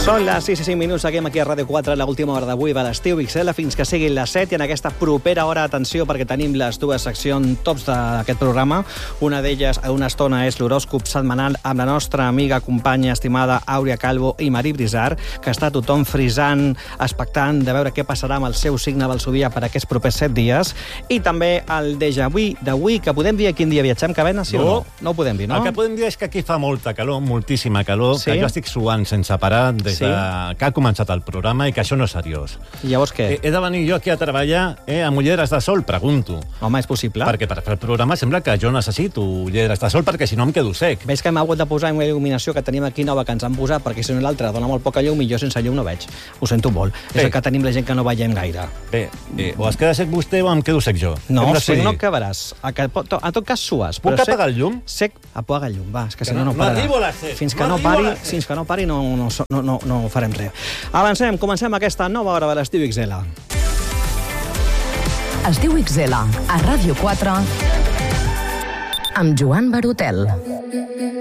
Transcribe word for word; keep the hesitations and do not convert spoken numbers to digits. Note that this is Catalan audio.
Són les sis i cinc minuts, seguim aquí a Ràdio quatre, l'última hora d'avui de l'Estiu X L, fins que siguin les set, i en aquesta propera hora, atenció, perquè tenim les dues seccions tops d'aquest programa. Una d'elles, a una estona, és l'horòscop setmanal amb la nostra amiga, companya, estimada Àurea Calvo i Marí Brizar, que està tothom frisant, expectant de veure què passarà amb el seu signe del zodiac per aquests propers set dies. I també el déjà vu d'avui, que podem dir a quin dia viatgem, que vena, sí o no? No ho podem dir, no? El que podem dir és que aquí fa molta calor, moltíssima calor, Sí? que jo estic suant sense parar des Sí? de que ha començat el programa i que això no és seriós. I llavors què? He, he de venir jo aquí a treballar eh, amb ulleres de sol, pregunto. Home, és possible? Perquè per fer el programa sembla que jo necessito ulleres de sol perquè si no em quedo sec. Veig que hem hagut de posar una il·luminació que tenim aquí nova, que ens han posat, perquè si no l'altra dona molt poca llum i jo sense llum no veig. Ho sento molt. Bé. És el que tenim la gent que no veiem gaire. Bé, eh, o es queda sec vostè o em quedo sec jo. No, Hem sec d'escollir. no acabaràs. A, que, a tot cas sues. Puc però sec- apagar el llum? Sec, apaga el llum, va, és que, Que si no, no- no no pararà. arribo a les set, Fins que no no, arribo a pari, les set. fins que no pari no, no, no, no, no farem res. Avancem, comencem aquesta nova hora de l'Estiu X L. Estiu X L, a Ràdio quatre, amb Joan Barotel.